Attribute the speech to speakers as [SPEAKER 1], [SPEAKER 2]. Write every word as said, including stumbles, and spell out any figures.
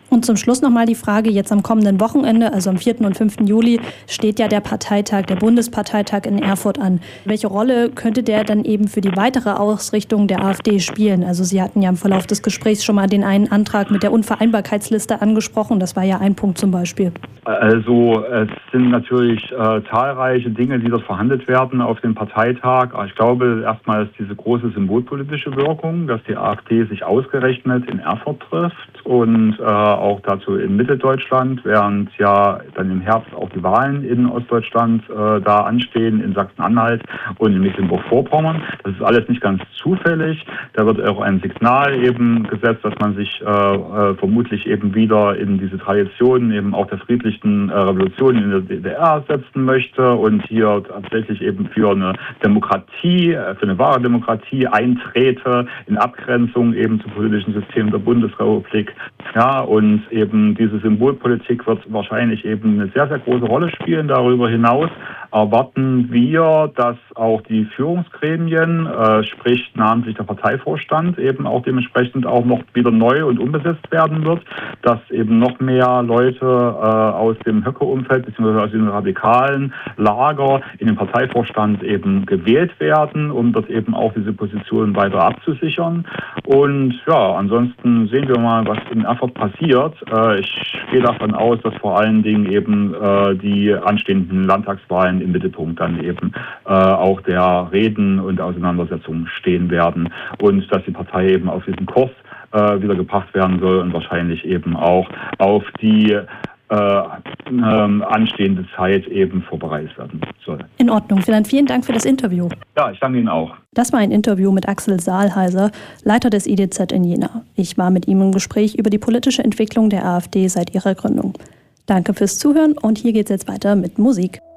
[SPEAKER 1] Und zum Schluss nochmal die Frage, jetzt am kommenden Wochenende, also am vierten und fünften Juli, steht ja der Parteitag, der Bundesparteitag in Erfurt an. Welche Rolle könnte der dann eben für die weitere Ausrichtung der AfD spielen? Also Sie hatten ja im Verlauf des Gesprächs schon mal den einen Antrag mit der Unvereinbarkeitsliste angesprochen. Das war ja ein Punkt zum Beispiel.
[SPEAKER 2] Also es sind natürlich äh, zahlreiche Dinge, die dort verhandelt werden auf dem Parteitag. Ich glaube, erstmal ist diese große symbolpolitische Wirkung, dass die AfD sich ausgerechnet in Erfurt trifft und äh, auch dazu in Mitteldeutschland, während ja dann im Herbst auch die Wahlen in Ostdeutschland äh, da anstehen, in Sachsen-Anhalt und in Mecklenburg-Vorpommern. Das ist alles nicht ganz zufällig. Da wird auch ein Signal eben gesetzt, dass man sich äh, äh, vermutlich eben wieder in diese Tradition eben auch der friedlichen äh, Revolution in der D D R setzen möchte und hier tatsächlich eben für eine Demokratie, für eine wahre Demokratie eintrete, in Abgrenzung eben zum politischen System der Bundesrepublik. Ja, und eben diese Symbolpolitik wird wahrscheinlich eben eine sehr, sehr große Rolle spielen. Darüber hinaus erwarten wir, dass auch die Führungsgremien, äh, sprich namentlich der Parteivorstand, eben auch dementsprechend auch noch wieder neu und umbesetzt werden wird, dass eben noch mehr Leute äh, aus dem Höcke-Umfeld bzw. aus dem radikalen Lager in den Parteivorstand eben gewählt werden, um dort eben auch diese Position weiter abzusichern. Und ja, ansonsten sehen wir mal, was in Erfurt passiert. Äh, ich gehe davon aus, dass vor allen Dingen eben äh, die anstehenden Landtagswahlen im Mittelpunkt dann eben äh, auch der Reden und Auseinandersetzungen stehen werden und dass die Partei eben auf diesen Kurs äh, wieder gebracht werden soll und wahrscheinlich eben auch auf die äh, ähm, anstehende Zeit eben vorbereitet werden soll.
[SPEAKER 1] In Ordnung. Dann vielen Dank für das Interview.
[SPEAKER 2] Ja, ich danke Ihnen auch.
[SPEAKER 1] Das war ein Interview mit Axel Saalheiser, Leiter des I D Z in Jena. Ich war mit ihm im Gespräch über die politische Entwicklung der AfD seit ihrer Gründung. Danke fürs Zuhören und hier geht's jetzt weiter mit Musik.